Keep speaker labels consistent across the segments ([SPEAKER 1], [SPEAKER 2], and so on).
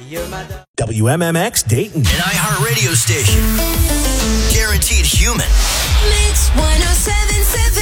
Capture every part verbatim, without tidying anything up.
[SPEAKER 1] W M M X Dayton.
[SPEAKER 2] An iHeartRadio station. Guaranteed human.
[SPEAKER 3] Mix one oh seven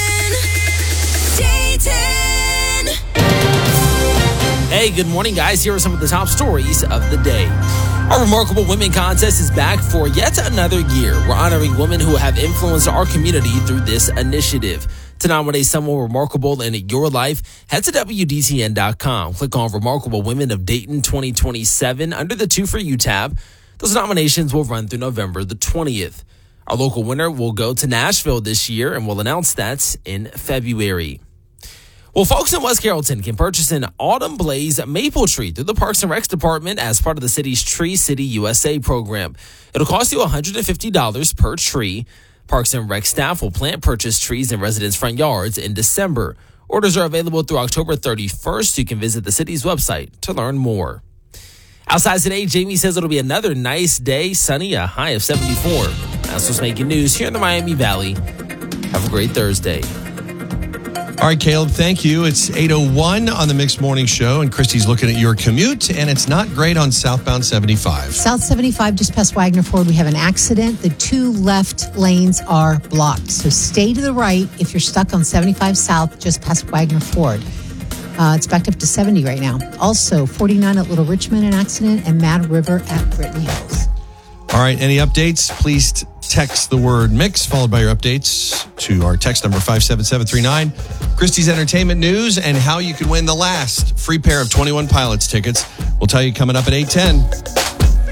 [SPEAKER 3] seven Dayton.
[SPEAKER 4] Hey, good morning, guys. Here are some of the top stories of the day. Our Remarkable Women Contest is back for yet another year. We're honoring women who have influenced our community through this initiative. To nominate someone remarkable in your life, head to W D T N dot com. Click on Remarkable Women of Dayton twenty twenty-seven under the Two for You tab. Those nominations will run through November the twentieth. Our local winner will go to Nashville this year, and we'll announce that in February. Well, folks in West Carrollton can purchase an Autumn Blaze maple tree through the Parks and Recs Department as part of the city's Tree City U S A program. It'll cost you one hundred fifty dollars per tree. Parks and Rec staff will plant purchase trees in residents' front yards in December. Orders are available through October thirty-first. You can visit the city's website to learn more. Outside today, Jamie says it'll be another nice day, sunny, a high of seventy-four. That's what's making news here in the Miami Valley. Have a great Thursday.
[SPEAKER 5] All right, Caleb, thank you. It's eight oh one on the Mixed Morning Show, and Christy's looking at your commute, and it's not great on southbound seventy-five.
[SPEAKER 6] South seventy-five, just past Wagner Ford, we have an accident. The two left lanes are blocked. So stay to the right if you're stuck on seventy-five South, just past Wagner Ford. Uh, it's backed up to seventy right now. Also, forty-nine at Little Richmond, an accident, and Mad River at Brittany Hills.
[SPEAKER 5] All right, any updates? Please t- text the word mix followed by your updates to our text number five seven seven three nine. Christie's entertainment news and how you can win the last free pair of twenty-one Pilots tickets. We'll tell you coming up at eight ten.